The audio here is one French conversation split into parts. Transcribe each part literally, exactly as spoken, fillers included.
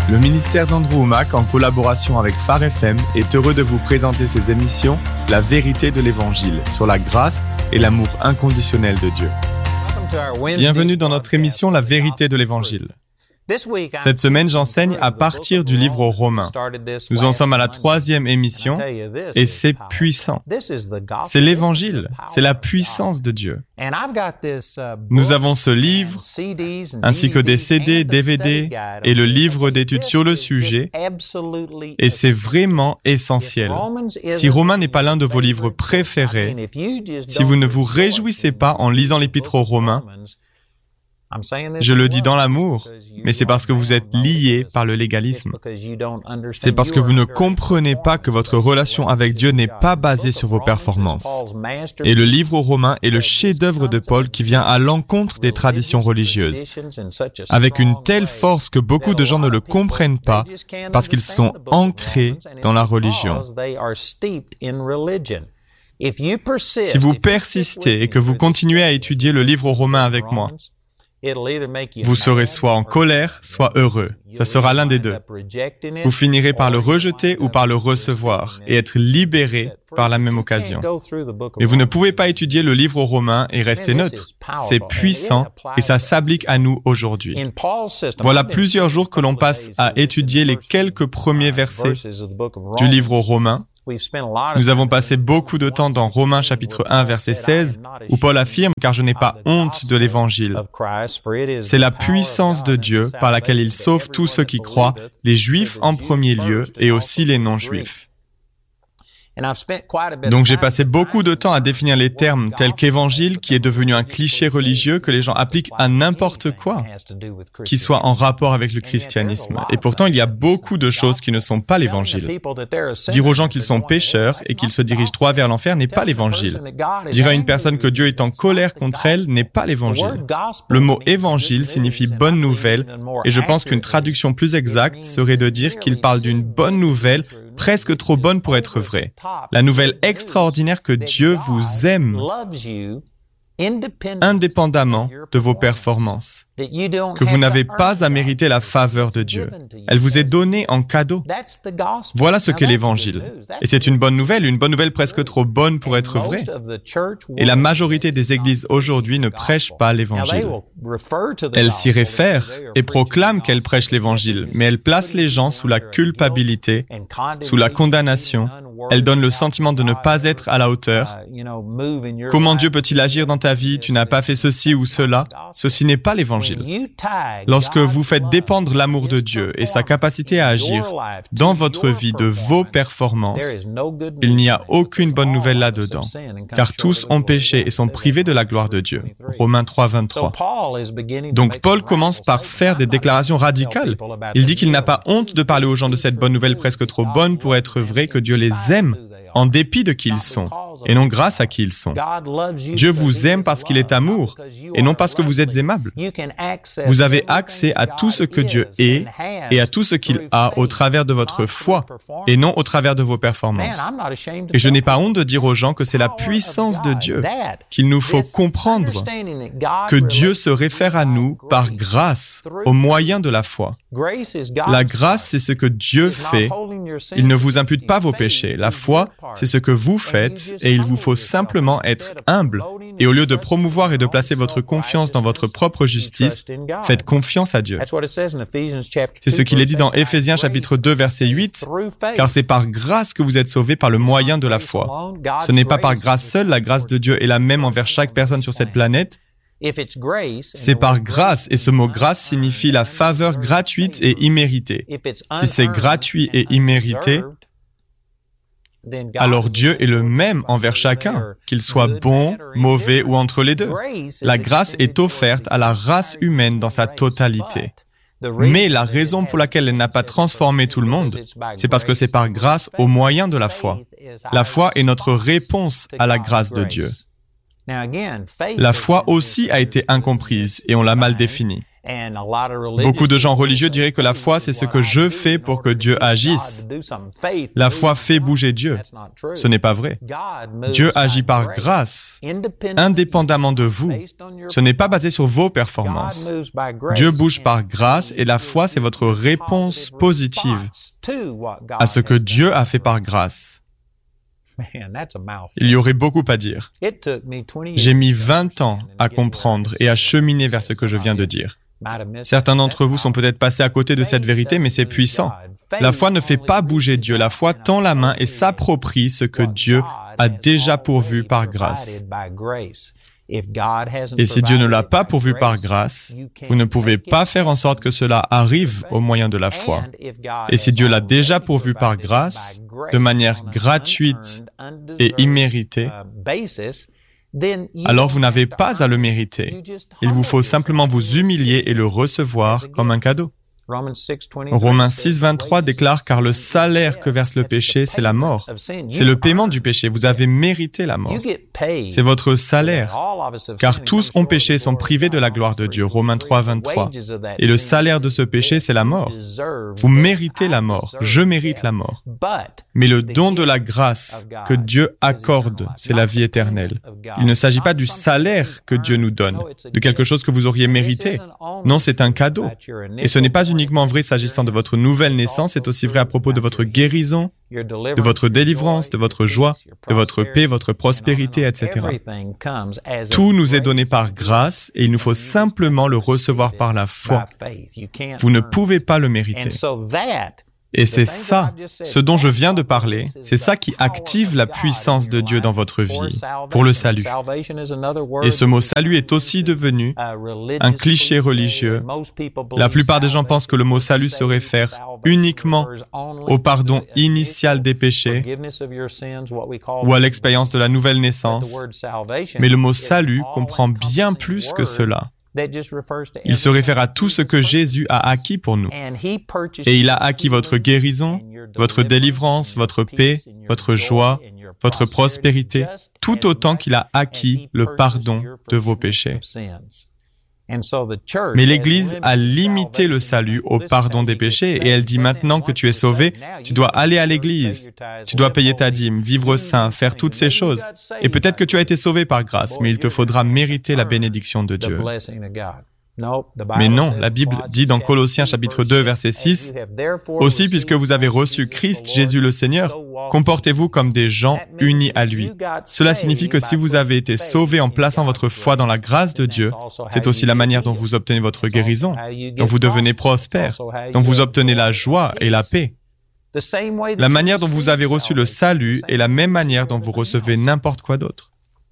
Le ministère d'Andrew Wommack, en collaboration avec Phare F M, est heureux de vous présenter ses émissions « La vérité de l'Évangile » sur la grâce et l'amour inconditionnel de Dieu. Bienvenue dans notre émission « La vérité de l'Évangile ». Cette semaine, j'enseigne à partir du livre aux Romains. Nous en sommes à la troisième émission et c'est puissant. C'est l'Évangile, c'est la puissance de Dieu. Nous avons ce livre, ainsi que des C D, D V D et le livre d'études sur le sujet, et c'est vraiment essentiel. Si Romains n'est pas l'un de vos livres préférés, si vous ne vous réjouissez pas en lisant l'Épître aux Romains, je le dis dans l'amour, mais c'est parce que vous êtes liés par le légalisme. C'est parce que vous ne comprenez pas que votre relation avec Dieu n'est pas basée sur vos performances. Et le livre aux Romains est le chef-d'œuvre de Paul qui vient à l'encontre des traditions religieuses, avec une telle force que beaucoup de gens ne le comprennent pas parce qu'ils sont ancrés dans la religion. Si vous persistez et que vous continuez à étudier le livre aux Romains avec moi, vous serez soit en colère, soit heureux. Ça sera l'un des deux. Vous finirez par le rejeter ou par le recevoir et être libéré par la même occasion. Mais vous ne pouvez pas étudier le livre aux Romains et rester neutre. C'est puissant et ça s'applique à nous aujourd'hui. Voilà plusieurs jours que l'on passe à étudier les quelques premiers versets du livre aux Romains. Nous avons passé beaucoup de temps dans Romains chapitre un verset seize où Paul affirme « Car je n'ai pas honte de l'Évangile ». C'est la puissance de Dieu par laquelle il sauve tous ceux qui croient, les Juifs en premier lieu et aussi les non-Juifs. Donc j'ai passé beaucoup de temps à définir les termes tels qu'évangile, qui est devenu un cliché religieux que les gens appliquent à n'importe quoi, qui soit en rapport avec le christianisme. Et pourtant, il y a beaucoup de choses qui ne sont pas l'évangile. Dire aux gens qu'ils sont pécheurs et qu'ils se dirigent droit vers l'enfer n'est pas l'évangile. Dire à une personne que Dieu est en colère contre elle n'est pas l'évangile. Le mot évangile signifie bonne nouvelle, et je pense qu'une traduction plus exacte serait de dire qu'il parle d'une bonne nouvelle presque trop bonne pour être vraie. La nouvelle extraordinaire que Dieu vous aime indépendamment de vos performances, que vous n'avez pas à mériter la faveur de Dieu. Elle vous est donnée en cadeau. Voilà ce qu'est l'Évangile. Et c'est une bonne nouvelle, une bonne nouvelle presque trop bonne pour être vraie. Et la majorité des églises aujourd'hui ne prêchent pas l'Évangile. Elles s'y réfèrent et proclament qu'elles prêchent l'Évangile, mais elles placent les gens sous la culpabilité, sous la condamnation. Elles donnent le sentiment de ne pas être à la hauteur. Comment Dieu peut-il agir dans ta vie? Tu n'as pas fait ceci ou cela. Ceci n'est pas l'Évangile. Lorsque vous faites dépendre l'amour de Dieu et sa capacité à agir dans votre vie de vos performances, il n'y a aucune bonne nouvelle là-dedans, car tous ont péché et sont privés de la gloire de Dieu. Romains trois, vingt-trois. Donc Paul commence par faire des déclarations radicales. Il dit qu'il n'a pas honte de parler aux gens de cette bonne nouvelle presque trop bonne pour être vraie, que Dieu les aime en dépit de qui ils sont, et non grâce à qui ils sont. Dieu vous aime parce qu'il est amour, et non parce que vous êtes aimable. Vous avez accès à tout ce que Dieu est et à tout ce qu'il a au travers de votre foi, et non au travers de vos performances. Et je n'ai pas honte de dire aux gens que c'est la puissance de Dieu, qu'il nous faut comprendre que Dieu se réfère à nous par grâce, au moyen de la foi. La grâce, c'est ce que Dieu fait. Il ne vous impute pas vos péchés. La foi, c'est ce que vous faites et il vous faut simplement être humble. Et au lieu de promouvoir et de placer votre confiance dans votre propre justice, faites confiance à Dieu. C'est ce qu'il est dit dans Éphésiens chapitre deux verset huit, car c'est par grâce que vous êtes sauvés par le moyen de la foi. Ce n'est pas par grâce seule, la grâce de Dieu est la même envers chaque personne sur cette planète. C'est par grâce, et ce mot grâce signifie la faveur gratuite et imméritée. Si c'est gratuit et immérité, alors Dieu est le même envers chacun, qu'il soit bon, mauvais ou entre les deux. La grâce est offerte à la race humaine dans sa totalité. Mais la raison pour laquelle elle n'a pas transformé tout le monde, c'est parce que c'est par grâce au moyen de la foi. La foi est notre réponse à la grâce de Dieu. La foi aussi a été incomprise et on l'a mal définie. Beaucoup de gens religieux diraient que la foi, c'est ce que je fais pour que Dieu agisse. La foi fait bouger Dieu. Ce n'est pas vrai. Dieu agit par grâce, indépendamment de vous. Ce n'est pas basé sur vos performances. Dieu bouge par grâce et la foi, c'est votre réponse positive à ce que Dieu a fait par grâce. Il y aurait beaucoup à dire. J'ai mis vingt ans à comprendre et à cheminer vers ce que je viens de dire. Certains d'entre vous sont peut-être passés à côté de cette vérité, mais c'est puissant. La foi ne fait pas bouger Dieu. La foi tend la main et s'approprie ce que Dieu a déjà pourvu par grâce. Et si Dieu ne l'a pas pourvu par grâce, vous ne pouvez pas faire en sorte que cela arrive au moyen de la foi. Et si Dieu l'a déjà pourvu par grâce, de manière gratuite et imméritée, alors vous n'avez pas à le mériter. Il vous faut simplement vous humilier et le recevoir comme un cadeau. Romains six, vingt-trois déclare « Car le salaire que verse le péché, c'est la mort. » C'est le paiement du péché. Vous avez mérité la mort. C'est votre salaire. Car tous ont péché et sont privés de la gloire de Dieu. Romains trois, vingt-trois. Et le salaire de ce péché, c'est la mort. Vous méritez la mort. Je mérite la mort. Mais le don de la grâce que Dieu accorde, c'est la vie éternelle. Il ne s'agit pas du salaire que Dieu nous donne, de quelque chose que vous auriez mérité. Non, c'est un cadeau. Et ce n'est pas uniquement vrai s'agissant de votre nouvelle naissance, c'est aussi vrai à propos de votre guérison, de votre délivrance, de votre joie, de votre paix, votre prospérité, et cetera. Tout nous est donné par grâce et il nous faut simplement le recevoir par la foi. Vous ne pouvez pas le mériter. Et c'est ça, ce dont je viens de parler, c'est ça qui active la puissance de Dieu dans votre vie, pour le salut. Et ce mot salut est aussi devenu un cliché religieux. La plupart des gens pensent que le mot salut se réfère uniquement au pardon initial des péchés ou à l'expérience de la nouvelle naissance. Mais le mot salut comprend bien plus que cela. Il se réfère à tout ce que Jésus a acquis pour nous. Et il a acquis votre guérison, votre délivrance, votre paix, votre joie, votre prospérité, tout autant qu'il a acquis le pardon de vos péchés. Mais l'Église a limité le salut au pardon des péchés et elle dit maintenant que tu es sauvé, tu dois aller à l'Église, tu dois payer ta dîme, vivre saint, faire toutes ces choses. Et peut-être que tu as été sauvé par grâce, mais il te faudra mériter la bénédiction de Dieu. Mais non, la Bible dit dans Colossiens chapitre deux, verset six, « Aussi, puisque vous avez reçu Christ, Jésus le Seigneur, comportez-vous comme des gens unis à lui. » Cela signifie que si vous avez été sauvés en plaçant votre foi dans la grâce de Dieu, c'est aussi la manière dont vous obtenez votre guérison, dont vous devenez prospère, dont vous obtenez la joie et la paix. La manière dont vous avez reçu le salut est la même manière dont vous recevez n'importe quoi d'autre.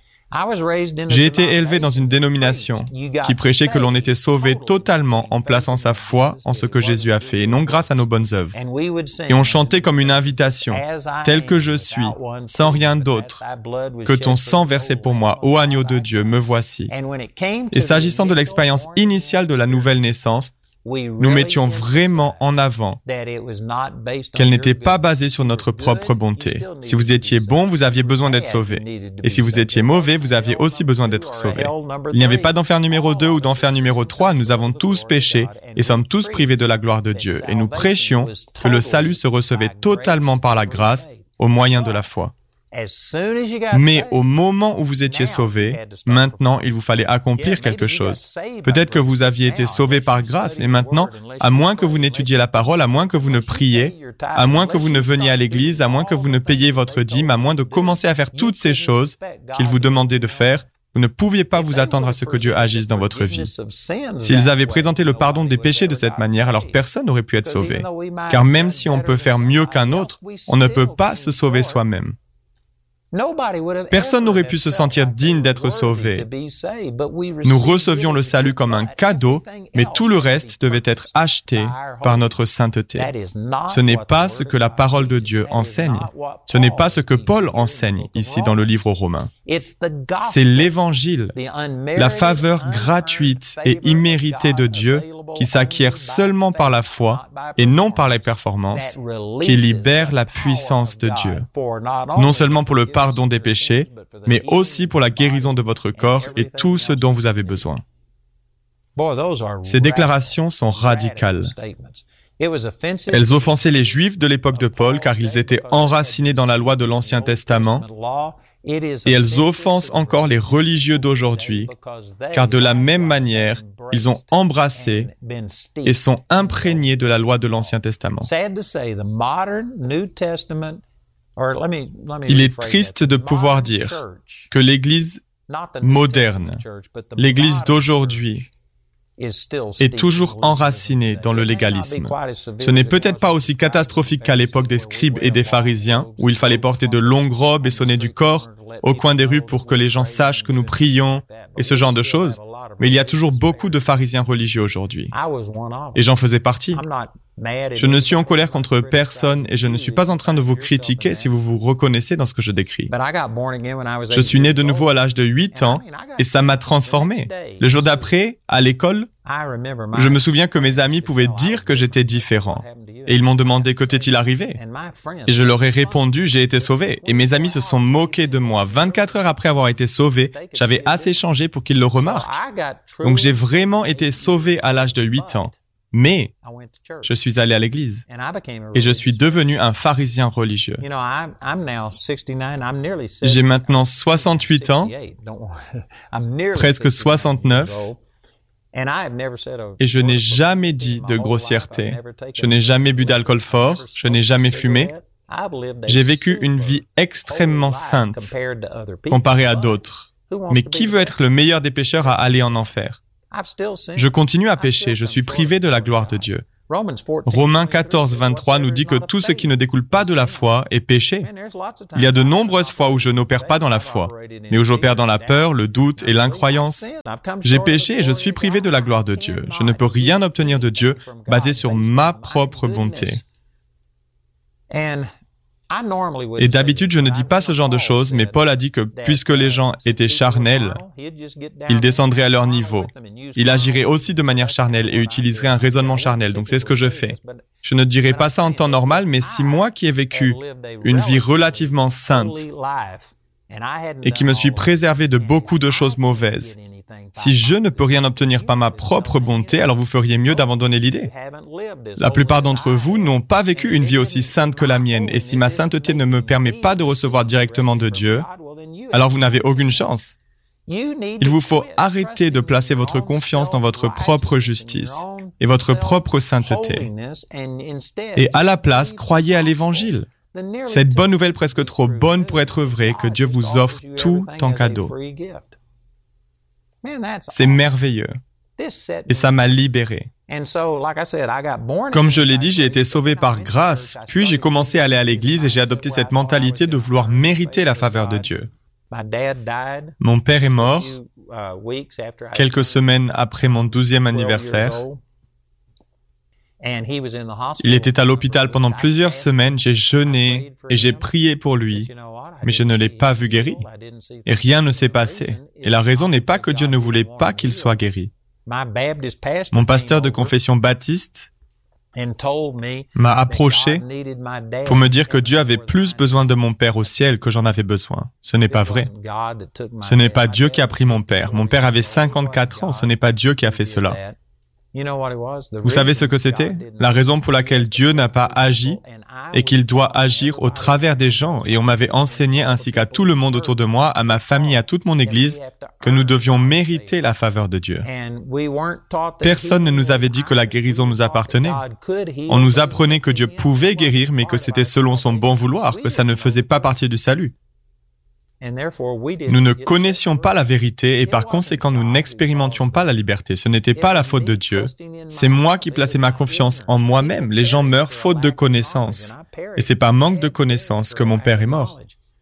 J'ai été élevé dans une dénomination qui prêchait que l'on était sauvé totalement en plaçant sa foi en ce que Jésus a fait et non grâce à nos bonnes œuvres. Et on chantait comme une invitation, « Tel que je suis, sans rien d'autre, que ton sang versé pour moi, ô agneau de Dieu, me voici. » Et s'agissant de l'expérience initiale de la nouvelle naissance, nous mettions vraiment en avant qu'elle n'était pas basée sur notre propre bonté. Si vous étiez bon, vous aviez besoin d'être sauvé. Et si vous étiez mauvais, vous aviez aussi besoin d'être sauvé. Il n'y avait pas d'enfer numéro deux ou d'enfer numéro trois. Nous avons tous péché et sommes tous privés de la gloire de Dieu. Et nous prêchions que le salut se recevait totalement par la grâce au moyen de la foi. Mais au moment où vous étiez sauvé, maintenant, il vous fallait accomplir quelque chose. Peut-être que vous aviez été sauvé par grâce, mais maintenant, à moins que vous n'étudiez la parole, à moins que vous ne priez, à moins que vous ne veniez à l'église, à moins que vous ne payiez votre dîme, à moins de commencer à faire toutes ces choses qu'il vous demandait de faire, vous ne pouviez pas vous attendre à ce que Dieu agisse dans votre vie. S'ils avaient présenté le pardon des péchés de cette manière, alors personne n'aurait pu être sauvé. Car même si on peut faire mieux qu'un autre, on ne peut pas se sauver soi-même. Personne n'aurait pu se sentir digne d'être sauvé. Nous recevions le salut comme un cadeau, mais tout le reste devait être acheté par notre sainteté. Ce n'est pas ce que la parole de Dieu enseigne. Ce n'est pas ce que Paul enseigne ici dans le livre aux Romains. C'est l'Évangile, la faveur gratuite et imméritée de Dieu qui s'acquiert seulement par la foi et non par les performances, qui libère la puissance de Dieu, non seulement pour le pardon des péchés, mais aussi pour la guérison de votre corps et tout ce dont vous avez besoin. Ces déclarations sont radicales. Elles offensaient les Juifs de l'époque de Paul car ils étaient enracinés dans la loi de l'Ancien Testament, et elles offensent encore les religieux d'aujourd'hui car de la même manière, ils ont embrassé et sont imprégnés de la loi de l'Ancien Testament. Il est triste de pouvoir dire que l'Église moderne, l'Église d'aujourd'hui, est toujours enracinée dans le légalisme. Ce n'est peut-être pas aussi catastrophique qu'à l'époque des scribes et des pharisiens, où il fallait porter de longues robes et sonner du cor au coin des rues pour que les gens sachent que nous prions et ce genre de choses. Mais il y a toujours beaucoup de pharisiens religieux aujourd'hui. Et j'en faisais partie. Je ne suis en colère contre personne et je ne suis pas en train de vous critiquer si vous vous reconnaissez dans ce que je décris. Je suis né de nouveau à l'âge de huit ans et ça m'a transformé. Le jour d'après, à l'école, je me souviens que mes amis pouvaient dire que j'étais différent. Et ils m'ont demandé que t'est-il arrivé. Et je leur ai répondu, j'ai été sauvé. Et mes amis se sont moqués de moi. vingt-quatre heures après avoir été sauvé, j'avais assez changé pour qu'ils le remarquent. Donc j'ai vraiment été sauvé à l'âge de huit ans. Mais je suis allé à l'église et je suis devenu un pharisien religieux. J'ai maintenant soixante-huit ans, presque soixante-neuf, et je n'ai jamais dit de grossièreté. Je n'ai jamais bu d'alcool fort, je n'ai jamais fumé. J'ai vécu une vie extrêmement sainte comparée à d'autres. Mais qui veut être le meilleur des pécheurs à aller en enfer? Je continue à pécher, je suis privé de la gloire de Dieu. Romains quatorze, vingt-trois nous dit que tout ce qui ne découle pas de la foi est péché. Il y a de nombreuses fois où je n'opère pas dans la foi, mais où j'opère dans la peur, le doute et l'incroyance. J'ai péché et je suis privé de la gloire de Dieu. Je ne peux rien obtenir de Dieu basé sur ma propre bonté. Et d'habitude, je ne dis pas ce genre de choses, mais Paul a dit que puisque les gens étaient charnels, il descendrait à leur niveau. Il agirait aussi de manière charnelle et utiliserait un raisonnement charnel. Donc c'est ce que je fais. Je ne dirais pas ça en temps normal, mais si moi qui ai vécu une vie relativement sainte et qui me suis préservé de beaucoup de choses mauvaises, si je ne peux rien obtenir par ma propre bonté, alors vous feriez mieux d'abandonner l'idée. La plupart d'entre vous n'ont pas vécu une vie aussi sainte que la mienne, et si ma sainteté ne me permet pas de recevoir directement de Dieu, alors vous n'avez aucune chance. Il vous faut arrêter de placer votre confiance dans votre propre justice et votre propre sainteté. Et à la place, croyez à l'Évangile. Cette bonne nouvelle presque trop bonne pour être vraie que Dieu vous offre tout en cadeau. C'est merveilleux. Et ça m'a libéré. Comme je l'ai dit, j'ai été sauvé par grâce, puis j'ai commencé à aller à l'église et j'ai adopté cette mentalité de vouloir mériter la faveur de Dieu. Mon père est mort quelques semaines après mon douzième anniversaire. Il était à l'hôpital pendant plusieurs semaines, j'ai jeûné et j'ai prié pour lui, mais je ne l'ai pas vu guéri. Et rien ne s'est passé. Et la raison n'est pas que Dieu ne voulait pas qu'il soit guéri. Mon pasteur de confession baptiste m'a approché pour me dire que Dieu avait plus besoin de mon père au ciel que j'en avais besoin. Ce n'est pas vrai. Ce n'est pas Dieu qui a pris mon père. Mon père avait cinquante-quatre ans, ce n'est pas Dieu qui a fait cela. Vous savez ce que c'était? La raison pour laquelle Dieu n'a pas agi et qu'il doit agir au travers des gens. Et on m'avait enseigné ainsi qu'à tout le monde autour de moi, à ma famille, à toute mon église, que nous devions mériter la faveur de Dieu. Personne ne nous avait dit que la guérison nous appartenait. On nous apprenait que Dieu pouvait guérir, mais que c'était selon son bon vouloir, que ça ne faisait pas partie du salut. Nous ne connaissions pas la vérité et par conséquent, nous n'expérimentions pas la liberté. Ce n'était pas la faute de Dieu. C'est moi qui plaçais ma confiance en moi-même. Les gens meurent faute de connaissance. Et c'est par manque de connaissance que mon père est mort.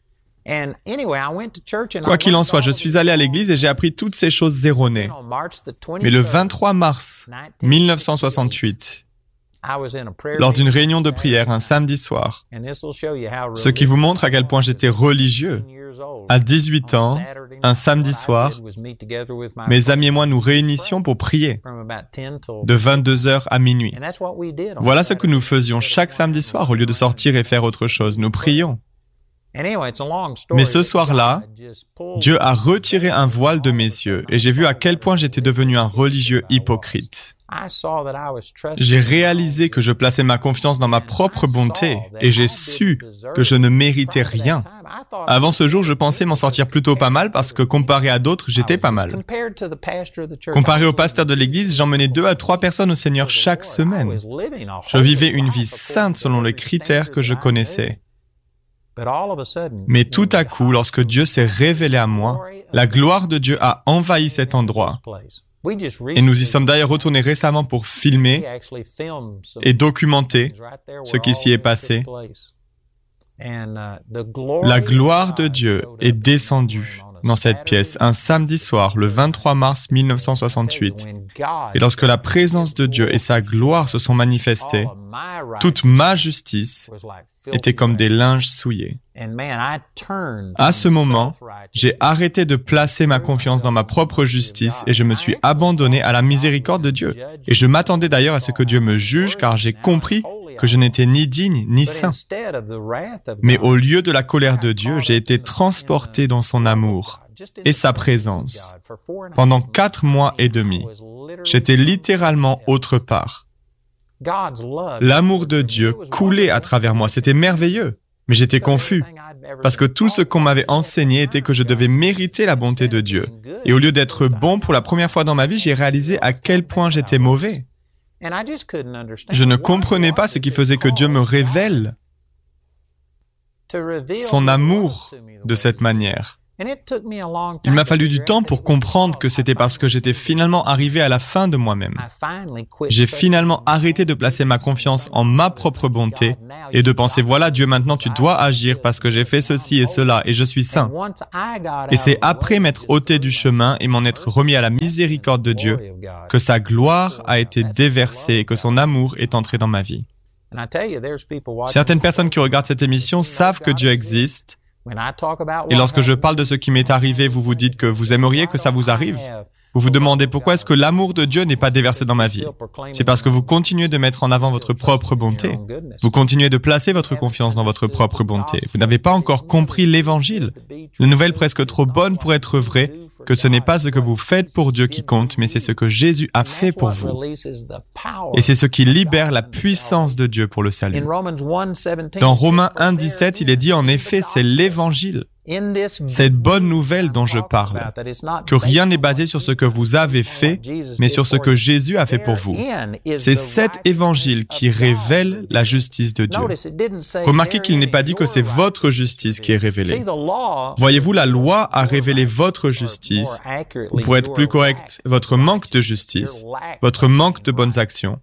Quoi qu'il en soit, je suis allé à l'église et j'ai appris toutes ces choses erronées. Mais le vingt-trois mars mille neuf cent soixante-huit, lors d'une réunion de prière un samedi soir, ce qui vous montre à quel point j'étais religieux. À dix-huit ans, un samedi soir, mes amis et moi nous réunissions pour prier, de vingt-deux heures à minuit. Voilà ce que nous faisions chaque samedi soir au lieu de sortir et faire autre chose. Nous prions. Mais ce soir-là, Dieu a retiré un voile de mes yeux et j'ai vu à quel point j'étais devenu un religieux hypocrite. J'ai réalisé que je plaçais ma confiance dans ma propre bonté et j'ai su que je ne méritais rien. Avant ce jour, je pensais m'en sortir plutôt pas mal parce que comparé à d'autres, j'étais pas mal. Comparé au pasteur de l'église, j'emmenais deux à trois personnes au Seigneur chaque semaine. Je vivais une vie sainte selon les critères que je connaissais. Mais tout à coup, lorsque Dieu s'est révélé à moi, la gloire de Dieu a envahi cet endroit. Et nous y sommes d'ailleurs retournés récemment pour filmer et documenter ce qui s'y est passé. La gloire de Dieu est descendue dans cette pièce un samedi soir, le vingt-trois mars mille neuf cent soixante-huit. Et lorsque la présence de Dieu et sa gloire se sont manifestées, toute ma justice était comme des linges souillés. À ce moment, j'ai arrêté de placer ma confiance dans ma propre justice et je me suis abandonné à la miséricorde de Dieu. Et je m'attendais d'ailleurs à ce que Dieu me juge car j'ai compris que je n'étais ni digne ni saint. Mais au lieu de la colère de Dieu, j'ai été transporté dans son amour et sa présence. Pendant quatre mois et demi, j'étais littéralement autre part. L'amour de Dieu coulait à travers moi, c'était merveilleux, mais j'étais confus, parce que tout ce qu'on m'avait enseigné était que je devais mériter la bonté de Dieu. Et au lieu d'être bon pour la première fois dans ma vie, j'ai réalisé à quel point j'étais mauvais. Je ne comprenais pas ce qui faisait que Dieu me révèle son amour de cette manière. Il m'a fallu du temps pour comprendre que c'était parce que j'étais finalement arrivé à la fin de moi-même. J'ai finalement arrêté de placer ma confiance en ma propre bonté et de penser, voilà Dieu, maintenant tu dois agir parce que j'ai fait ceci et cela et je suis saint. Et c'est après m'être ôté du chemin et m'en être remis à la miséricorde de Dieu que sa gloire a été déversée et que son amour est entré dans ma vie. Certaines personnes qui regardent cette émission savent que Dieu existe. Et lorsque je parle de ce qui m'est arrivé, vous vous dites que vous aimeriez que ça vous arrive. Vous vous demandez pourquoi est-ce que l'amour de Dieu n'est pas déversé dans ma vie. C'est parce que vous continuez de mettre en avant votre propre bonté. Vous continuez de placer votre confiance dans votre propre bonté. Vous n'avez pas encore compris l'Évangile. Une nouvelle presque trop bonne pour être vraie, que ce n'est pas ce que vous faites pour Dieu qui compte, mais c'est ce que Jésus a fait pour vous. Et c'est ce qui libère la puissance de Dieu pour le salut. Dans Romains un dix-sept, il est dit en effet, c'est l'Évangile. Cette bonne nouvelle dont je parle, que rien n'est basé sur ce que vous avez fait, mais sur ce que Jésus a fait pour vous. C'est cet évangile qui révèle la justice de Dieu. Remarquez qu'il n'est pas dit que c'est votre justice qui est révélée. Voyez-vous, la loi a révélé votre justice, ou pour être plus correct, votre manque de justice, votre manque de bonnes actions.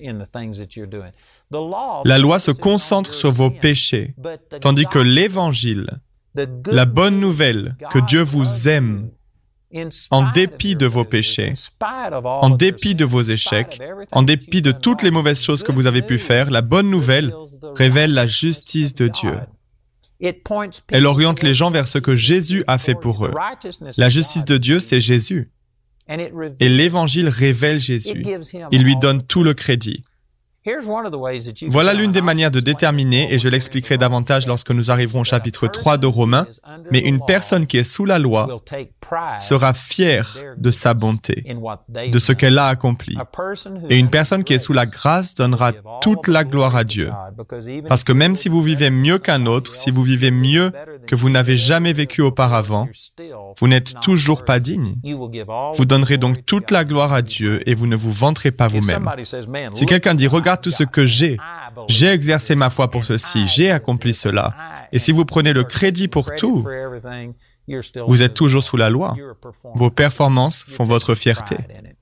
La loi se concentre sur vos péchés, tandis que l'évangile, la bonne nouvelle que Dieu vous aime en dépit de vos péchés, en dépit de vos échecs, en dépit de toutes les mauvaises choses que vous avez pu faire, la bonne nouvelle révèle la justice de Dieu. Elle oriente les gens vers ce que Jésus a fait pour eux. La justice de Dieu, c'est Jésus. Et l'Évangile révèle Jésus. Il lui donne tout le crédit. Voilà l'une des manières de déterminer, et je l'expliquerai davantage lorsque nous arriverons au chapitre trois de Romains, mais une personne qui est sous la loi sera fière de sa bonté, de ce qu'elle a accompli. Et une personne qui est sous la grâce donnera toute la gloire à Dieu. Parce que même si vous vivez mieux qu'un autre, si vous vivez mieux que vous n'avez jamais vécu auparavant, vous n'êtes toujours pas digne. Vous donnerez donc toute la gloire à Dieu et vous ne vous vanterez pas vous-même. Si quelqu'un dit, regarde tout ce que j'ai, j'ai exercé ma foi pour ceci, j'ai accompli cela. Et si vous prenez le crédit pour tout, vous êtes toujours sous la loi. Vos performances font votre fierté.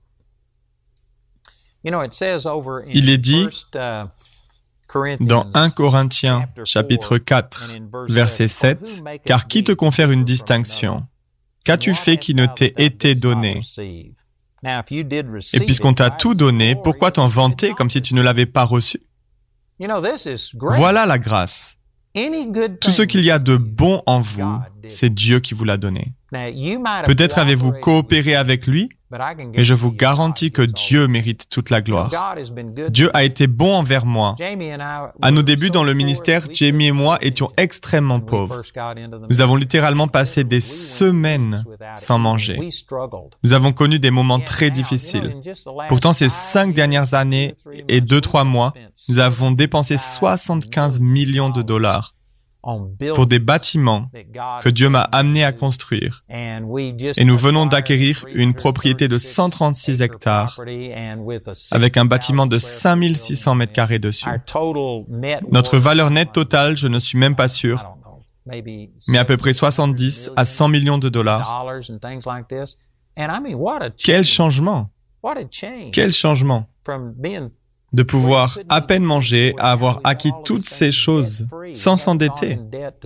Il est dit dans un Corinthiens, chapitre quatre, verset sept, « Car qui te confère une distinction? Qu'as-tu fait qui ne t'ait été donné? Et puisqu'on t'a tout donné, pourquoi t'en vanter comme si tu ne l'avais pas reçu? » Voilà la grâce. Tout ce qu'il y a de bon en vous, c'est Dieu qui vous l'a donné. Peut-être avez-vous coopéré avec lui, Mais je vous garantis que Dieu mérite toute la gloire. Dieu a été bon envers moi. À nos débuts dans le ministère, Jamie et moi étions extrêmement pauvres. Nous avons littéralement passé des semaines sans manger. Nous avons connu des moments très difficiles. Pourtant, ces cinq dernières années et deux, trois mois, nous avons dépensé soixante-quinze millions de dollars pour des bâtiments que Dieu m'a amené à construire. Et nous venons d'acquérir une propriété de cent trente-six hectares avec un bâtiment de cinq mille six cents mètres carrés dessus. Notre valeur nette totale, je ne suis même pas sûr, mais à peu près soixante-dix à cent millions de dollars. Quel changement! Quel changement! De pouvoir à peine manger, à avoir acquis toutes ces choses sans s'endetter.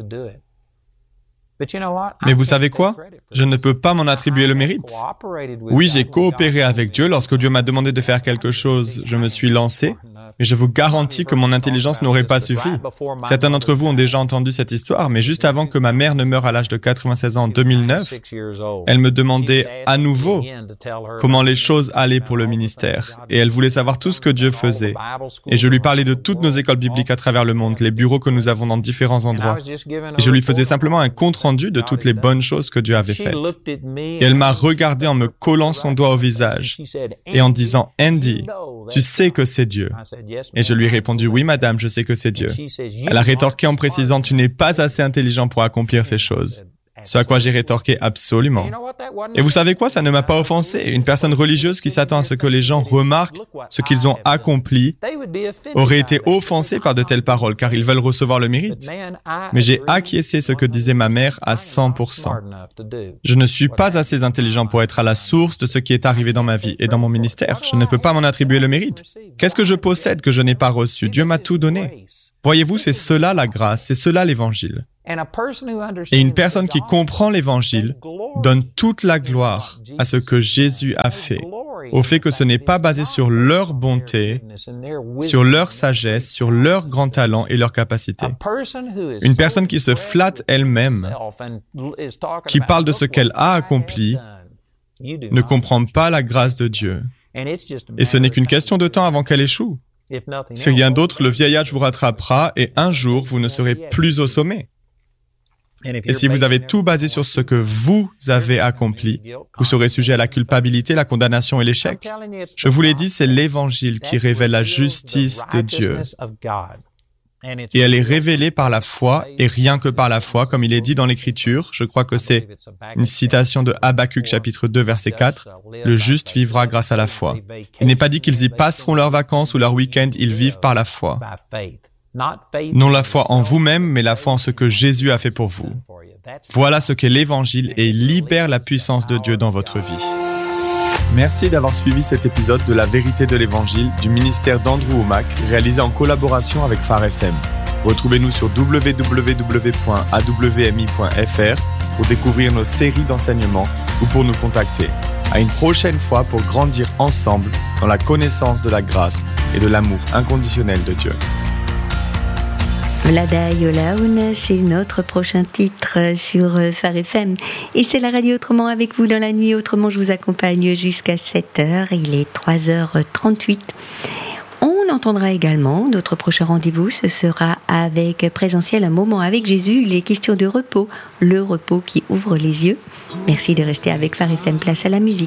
Mais vous savez quoi? Je ne peux pas m'en attribuer le mérite. Oui, j'ai coopéré avec Dieu. Lorsque Dieu m'a demandé de faire quelque chose, je me suis lancé. Mais je vous garantis que mon intelligence n'aurait pas suffi. Certains d'entre vous ont déjà entendu cette histoire, mais juste avant que ma mère ne meure à l'âge de quatre-vingt-seize ans en deux mille neuf, elle me demandait à nouveau comment les choses allaient pour le ministère. Et elle voulait savoir tout ce que Dieu faisait. Et je lui parlais de toutes nos écoles bibliques à travers le monde, les bureaux que nous avons dans différents endroits. Et je lui faisais simplement un compte-rendu de toutes les bonnes choses que Dieu avait faites. Et elle m'a regardé en me collant son doigt au visage et en disant « Andy, tu sais que c'est Dieu ». Et je lui ai répondu « Oui, madame, je sais que c'est Dieu ». Elle a rétorqué en précisant « Tu n'es pas assez intelligent pour accomplir ces choses ». Ce à quoi j'ai rétorqué « Absolument ». Et vous savez quoi, ça ne m'a pas offensé. Une personne religieuse qui s'attend à ce que les gens remarquent ce qu'ils ont accompli aurait été offensée par de telles paroles, car ils veulent recevoir le mérite. Mais j'ai acquiescé ce que disait ma mère à cent pour cent. Je ne suis pas assez intelligent pour être à la source de ce qui est arrivé dans ma vie et dans mon ministère. Je ne peux pas m'en attribuer le mérite. Qu'est-ce que je possède que je n'ai pas reçu? Dieu m'a tout donné. Voyez-vous, c'est cela la grâce, c'est cela l'Évangile. Et une personne qui comprend l'Évangile donne toute la gloire à ce que Jésus a fait, au fait que ce n'est pas basé sur leur bonté, sur leur sagesse, sur leur grand talent et leur capacité. Une personne qui se flatte elle-même, qui parle de ce qu'elle a accompli, ne comprend pas la grâce de Dieu. Et ce n'est qu'une question de temps avant qu'elle échoue. Si rien d'autre, le vieil âge vous rattrapera et un jour, vous ne serez plus au sommet. Et si vous avez tout basé sur ce que vous avez accompli, vous serez sujet à la culpabilité, la condamnation et l'échec. Je vous l'ai dit, c'est l'Évangile qui révèle la justice de Dieu. Et elle est révélée par la foi, et rien que par la foi, comme il est dit dans l'Écriture. Je crois que c'est une citation de Habakkuk, chapitre deux, verset quatre. « Le juste vivra grâce à la foi. » Il n'est pas dit qu'ils y passeront leurs vacances ou leurs week-ends, ils vivent par la foi. Non la foi en vous-même, mais la foi en ce que Jésus a fait pour vous. Voilà ce qu'est l'Évangile et il libère la puissance de Dieu dans votre vie. Merci d'avoir suivi cet épisode de La Vérité de l'Évangile du ministère d'Andrew Wommack, réalisé en collaboration avec Phare F M. Retrouvez-nous sur w w w point a w m i point f r pour découvrir nos séries d'enseignements ou pour nous contacter. À une prochaine fois pour grandir ensemble dans la connaissance de la grâce et de l'amour inconditionnel de Dieu. Vlada Yolaoun, c'est notre prochain titre sur Phare F M. Et c'est la radio Autrement avec vous dans la nuit. Autrement, je vous accompagne jusqu'à sept heures. Il est trois heures trente-huit. On entendra également notre prochain rendez-vous. Ce sera avec Présentiel, un moment avec Jésus. Les questions de repos, le repos qui ouvre les yeux. Merci de rester avec Phare F M. Place à la musique.